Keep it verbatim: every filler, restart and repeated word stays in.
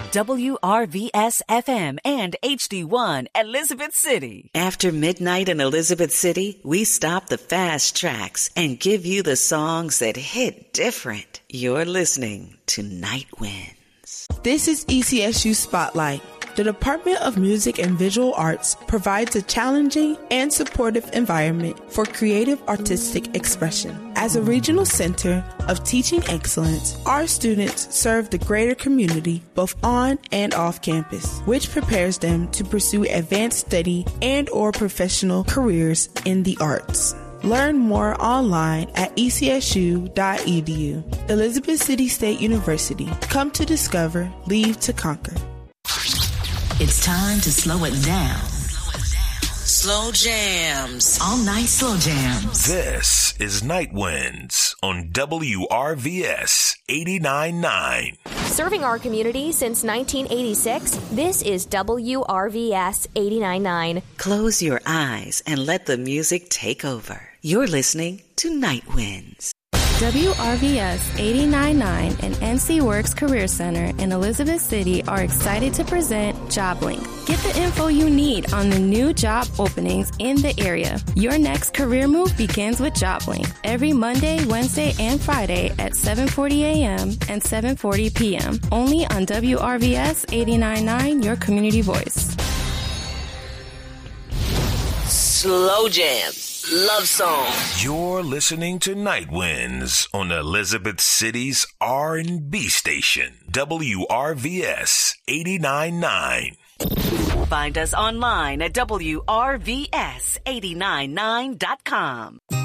W R V S F M and H D one Elizabeth City. After midnight in Elizabeth City, we stop the fast tracks and give you the songs that hit different. You're listening to Night Winds. This is E C S U Spotlight. The Department of Music and Visual Arts provides a challenging and supportive environment for creative artistic expression. As a regional center of teaching excellence, our students serve the greater community both on and off campus, which prepares them to pursue advanced study and or professional careers in the arts. Learn more online at E C S U dot E D U. Elizabeth City State University. Come to discover, leave to conquer. It's time to slow it down. Slow jams. All night slow jams. This is Night Winds on W R V S eighty-nine point nine. Serving our community since nineteen eighty-six, this is W R V S eighty-nine point nine. Close your eyes and let the music take over. You're listening to Night Winds. W R V S eighty-nine point nine and N C Works Career Center in Elizabeth City are excited to present JobLink. Get the info you need on the new job openings in the area. Your next career move begins with JobLink every Monday, Wednesday, and Friday at seven forty a.m. and seven forty p.m. Only on W R V S eighty-nine point nine, your community voice. Slow jams. Love song. You're listening to Night Winds on Elizabeth City's R and B station, W R V S eighty-nine point nine. Find us online at W R V S eight nine nine dot com.